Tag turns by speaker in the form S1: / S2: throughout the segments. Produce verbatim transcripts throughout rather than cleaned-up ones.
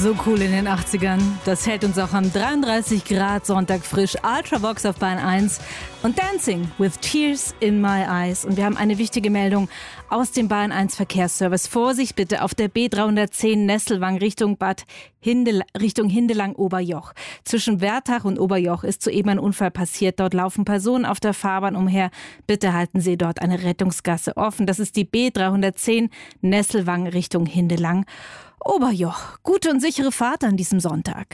S1: So cool in den achtzigern. Das hält uns auch am dreiunddreißig Grad Sonntag frisch. Ultravox auf Bahn eins und Dancing with Tears in My Eyes. Und wir haben eine wichtige Meldung aus dem Bahn eins Verkehrsservice. Vorsicht bitte auf der B dreihundertzehn Nesselwang Richtung Bad Hindel, Richtung Hindelang-Oberjoch. Zwischen Wertach und Oberjoch ist soeben ein Unfall passiert. Dort laufen Personen auf der Fahrbahn umher. Bitte halten Sie dort eine Rettungsgasse offen. Das ist die B dreihundertzehn Nesselwang Richtung Hindelang. Oberjoch. Gute und sichere Fahrt an diesem Sonntag.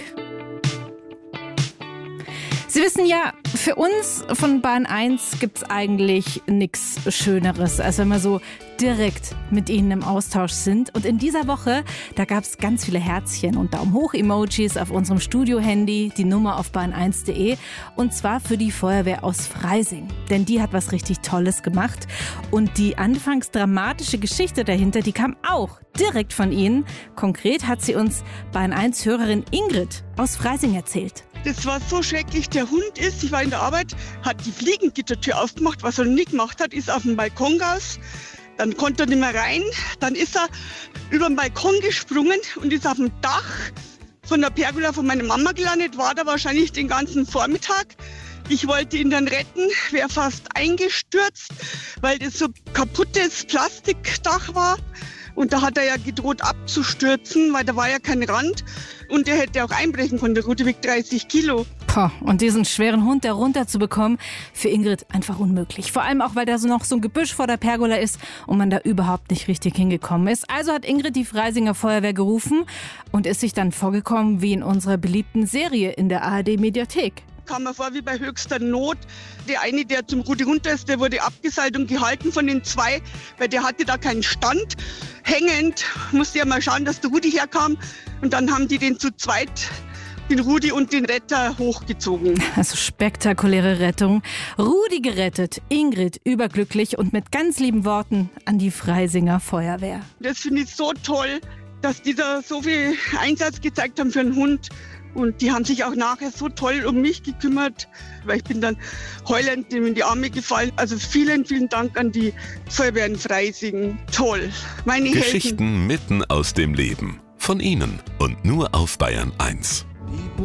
S1: Sie wissen ja, für uns von Bahn eins gibt's eigentlich nichts Schöneres, als wenn wir so direkt mit Ihnen im Austausch sind. Und in dieser Woche, da gab's ganz viele Herzchen und Daumen hoch Emojis auf unserem Studio-Handy, die Nummer auf bahn eins punkt de. Und zwar für die Feuerwehr aus Freising. Denn die hat was richtig Tolles gemacht. Und die anfangs dramatische Geschichte dahinter, die kam auch direkt von Ihnen. Konkret hat sie uns Bahn eins Hörerin Ingrid aus Freising erzählt.
S2: Das war so schrecklich. Der Hund ist, ich war in der Arbeit, hat die Fliegengittertür aufgemacht. Was er noch nie gemacht hat, ist auf den Balkon raus. Dann konnte er nicht mehr rein. Dann ist er über den Balkon gesprungen und ist auf dem Dach von der Pergola von meiner Mama gelandet. War da wahrscheinlich den ganzen Vormittag. Ich wollte ihn dann retten, wäre fast eingestürzt, weil das so kaputtes Plastikdach war. Und da hat er ja gedroht abzustürzen, weil da war ja kein Rand. Und der hätte auch einbrechen können. Der Rudi wiegt dreißig Kilo.
S1: Poh, und diesen schweren Hund da runterzubekommen, für Ingrid einfach unmöglich. Vor allem auch, weil da so noch so ein Gebüsch vor der Pergola ist und man da überhaupt nicht richtig hingekommen ist. Also hat Ingrid die Freisinger Feuerwehr gerufen und ist sich dann vorgekommen wie in unserer beliebten Serie in der A R D-Mediathek.
S2: Kam mir vor wie bei höchster Not. Der eine, der zum Rudi runter ist, der wurde abgeseilt und gehalten von den zwei, weil der hatte da keinen Stand. Hängend musste ja mal schauen, dass der Rudi herkam. Und dann haben die den zu zweit, den Rudi und den Retter, hochgezogen.
S1: Also spektakuläre Rettung. Rudi gerettet, Ingrid überglücklich und mit ganz lieben Worten an die Freisinger Feuerwehr.
S2: Das finde ich so toll, dass die da so viel Einsatz gezeigt haben für einen Hund. Und die haben sich auch nachher so toll um mich gekümmert, weil ich bin dann heulend in die Arme gefallen. Also vielen, vielen Dank an die Feuerwehr in Freising. Toll. Meine
S3: Geschichten
S2: Helden.
S3: mitten aus dem Leben. Von Ihnen und nur auf Bayern eins.